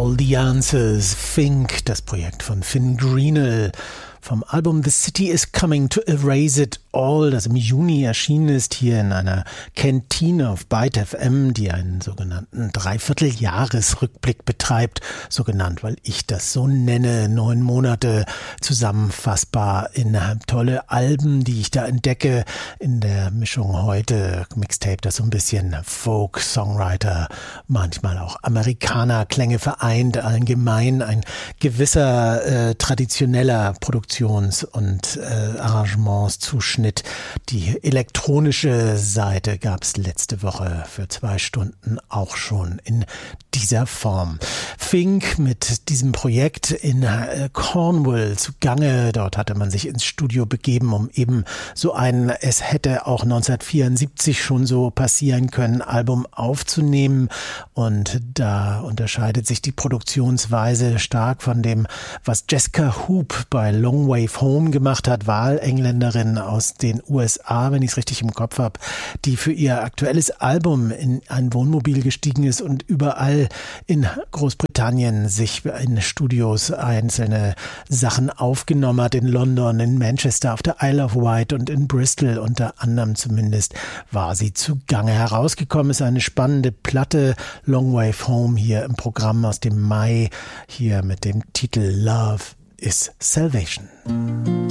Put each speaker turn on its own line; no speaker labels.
All the Answers, Fink, das Projekt von Finn Greenell. Vom Album The City is Coming to Erase It All, das im Juni erschienen ist, hier in einer Kantine auf Byte FM, die einen sogenannten Dreivierteljahresrückblick betreibt, so genannt, weil ich das so nenne, 9 Monate zusammenfassbar in tolle Alben, die ich da entdecke, in der Mischung heute, Mixtape, das so ein bisschen Folk, Songwriter, manchmal auch Amerikaner-Klänge vereint, allgemein ein gewisser traditioneller Produktions- und Arrangementszuschnitt. Die elektronische Seite gab es letzte Woche für 2 Stunden auch schon in dieser Form. Fink mit diesem Projekt in Cornwall zugange. Dort hatte man sich ins Studio begeben, um eben so ein, es hätte auch 1974 schon so passieren können, Album aufzunehmen. Und da unterscheidet sich die Produktionsweise stark von dem, was Jessica Hoop bei Long Wave Home gemacht hat, Wahlengländerin aus den USA, wenn ich es richtig im Kopf habe, die für ihr aktuelles Album in ein Wohnmobil gestiegen ist und überall in Großbritannien sich in Studios einzelne Sachen aufgenommen hat, in London, in Manchester, auf der Isle of Wight und in Bristol unter anderem zumindest war sie zugange. Herausgekommen ist eine spannende Platte, Long Wave Home, hier im Programm aus dem Mai, hier mit dem Titel Love is Salvation.